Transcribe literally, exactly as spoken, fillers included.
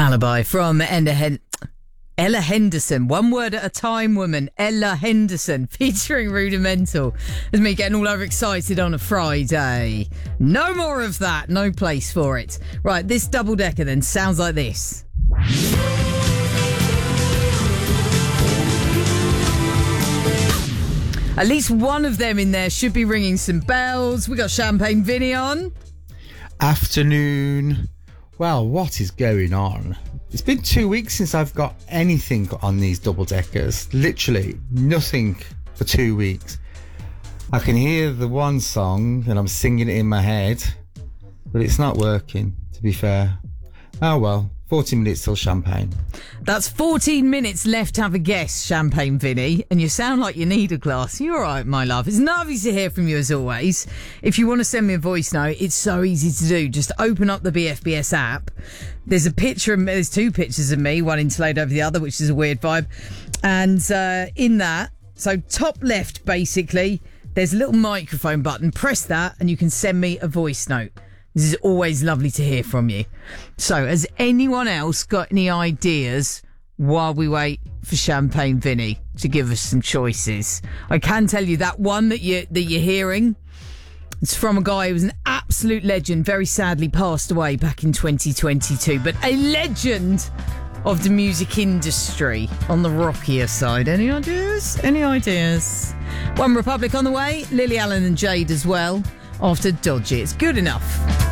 Alibi from Ella, Hen- Ella Henderson. One word at a time, woman. Ella Henderson, featuring Rudimental. As me getting all overexcited on a Friday. No more of that. No place for it. Right, this double decker then sounds like this. At least one of them in there should be ringing some bells. We got Champagne Vinny on. Afternoon. Well, what is going on? It's been two weeks since I've got anything on these double deckers. Literally nothing for two weeks. I can hear the one song and I'm singing it in my head, but it's not working, to be fair. Oh well, fourteen minutes till champagne. That's fourteen minutes left to have a guess, Champagne Vinny, and you sound like you need a glass. You're all right, my love. It's lovely to hear from you as always. If you want to send me a voice note, it's so easy to do. Just open up the B F B S app. There's a picture of me, there's two pictures of me, one interlaid over the other, which is a weird vibe. And uh, in that, so top left, basically, there's a little microphone button. Press that and you can send me a voice note. This is always lovely to hear from you. So, has anyone else got any ideas while we wait for Champagne Vinny to give us some choices? I can tell you that one that you that you're hearing, it's from a guy who was an absolute legend, very sadly passed away back in twenty twenty-two, but a legend of the music industry on the rockier side. Any ideas? Any ideas? One Republic on the way, Lily Allen and Jade as well, after Dodgy. It's good enough.